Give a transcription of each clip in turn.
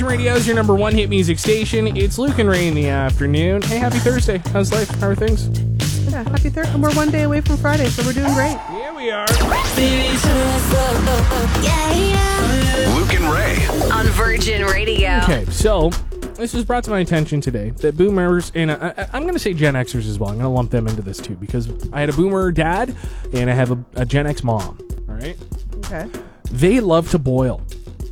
Radio is your number one hit music station. It's Luke and Ray in the afternoon. Hey, happy Thursday. How's life? How are things? Yeah, happy Thursday. And we're one day away from Friday, so we're doing great. Yeah, we are. Luke and Ray on Virgin Radio. Okay, so this was brought to my attention today that boomers, and I'm going to say Gen Xers as well. I'm going to lump them into this too because I had a boomer dad and I have a Gen X mom. All right? Okay. They love to boil.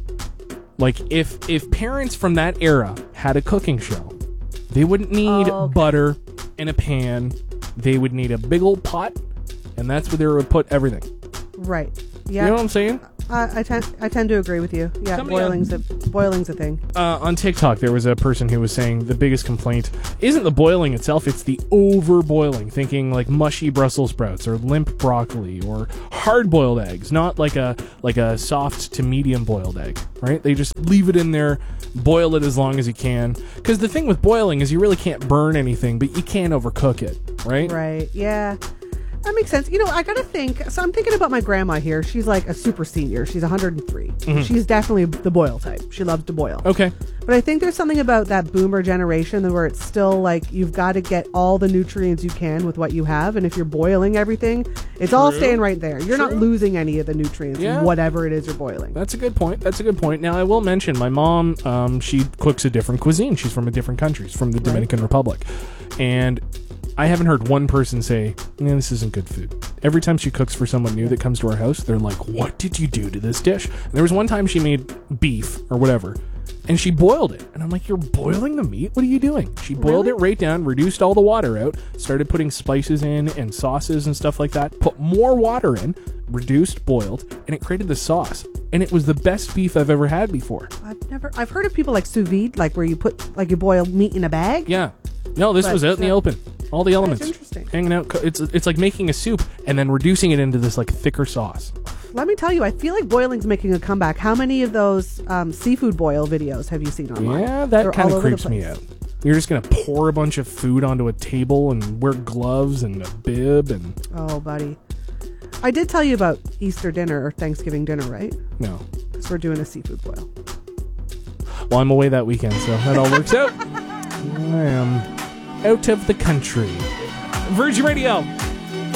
Like, if parents from that era had a cooking show, they wouldn't need butter in a pan. They would need a big old pot, and that's where they would put everything. Right. Yeah. You know what I'm saying? I tend to agree with you. Yeah, boiling's a thing. On TikTok, there was a person who was saying the biggest complaint isn't the boiling itself, it's the over-boiling, thinking like mushy Brussels sprouts or limp broccoli or hard-boiled eggs, not like a soft to medium-boiled egg, right? They just leave it in there, boil it as long as you can. Because the thing with boiling is you really can't burn anything, but you can't overcook it, right? Right, yeah. That makes sense. You know, I gotta think. So I'm thinking about my grandma here. She's like a super senior. She's 103. Mm-hmm. She's definitely the boil type. She loves to boil. Okay. But I think there's something about that boomer generation where it's still like you've got to get all the nutrients you can with what you have. And if you're boiling everything, it's all staying right there. You're not losing any of the nutrients in whatever it is you're boiling. That's a good point. Now, I will mention my mom, she cooks a different cuisine. She's from a different country. She's from the Dominican Republic. And I haven't heard one person say, this isn't good food. Every time she cooks for someone new that comes to our house, they're like, what did you do to this dish? And there was one time she made beef or whatever, and she boiled it. And I'm like, you're boiling the meat? What are you doing? She boiled it right down, reduced all the water out, started putting spices in and sauces and stuff like that, put more water in, reduced, boiled, and it created the sauce. And it was the best beef I've ever had before. I've heard of people like sous vide, like where you boil meat in a bag. Yeah. No, this was out in the open. All the elements. That's interesting. Hanging out. It's like making a soup and then reducing it into this like thicker sauce. Let me tell you, I feel like boiling's making a comeback. How many of those seafood boil videos have you seen online? Yeah, that kind of creeps me out. You're just going to pour a bunch of food onto a table and wear gloves and a bib and... Oh, buddy. I did tell you about Easter dinner or Thanksgiving dinner, right? No. Because we're doing a seafood boil. Well, I'm away that weekend, so that all works out. I am out of the country. Virgin Radio.